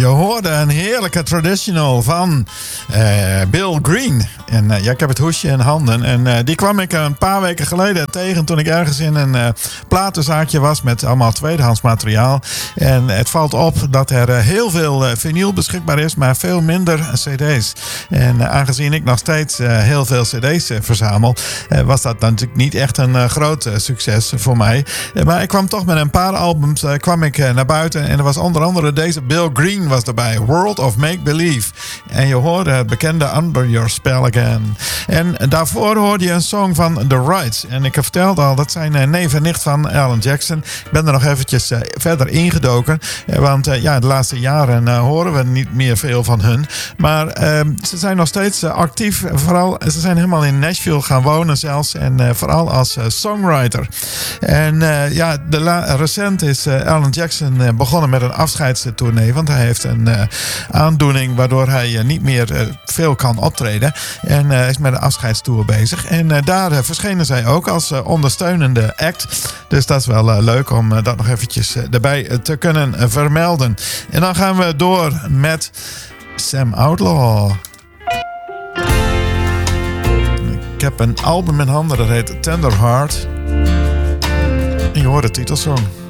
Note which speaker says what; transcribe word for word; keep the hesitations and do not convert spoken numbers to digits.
Speaker 1: Je hoorde een heerlijke traditional van uh, Bill Green. En uh, ja, ik heb het hoesje in handen. En uh, die kwam ik een paar weken geleden tegen toen ik ergens in een uh, platenzaakje was met allemaal tweedehands materiaal. En het valt op dat er uh, heel veel uh, vinyl beschikbaar is, maar veel minder cd's. En uh, aangezien ik nog steeds uh, heel veel cd's uh, verzamel, uh, was dat natuurlijk niet echt een uh, groot uh, succes voor mij. Uh, maar ik kwam toch met een paar albums uh, kwam ik uh, naar buiten. En er was onder andere deze Bill Green was erbij. World of Make Believe. En je hoorde het bekende Under Your Spell Again. En daarvoor hoorde je een song van The Rights. En ik vertelde al, dat zijn uh, neef en nicht van Alan Jackson. Ik ben er nog eventjes uh, verder ingedoken. Uh, want uh, ja, de laatste jaren uh, horen we niet meer veel van hun. Maar uh, ze zijn nog steeds uh, actief. Vooral, ze zijn helemaal in Nashville gaan wonen zelfs. En uh, vooral als uh, songwriter. En uh, ja, de la- recent is uh, Alan Jackson uh, begonnen met een afscheidstournee. Want hij heeft een uh, aandoening waardoor hij uh, niet meer uh, veel kan optreden. En uh, is met een afscheidstour bezig. En uh, daar uh, verschenen zij ook als uh, ondersteunende act. Dus dat is wel uh, leuk om uh, dat nog eventjes uh, erbij uh, te kunnen uh, vermelden. En dan gaan we door met Sam Outlaw. Ik heb een album in handen dat heet Tender Heart. En je hoort de titelsong.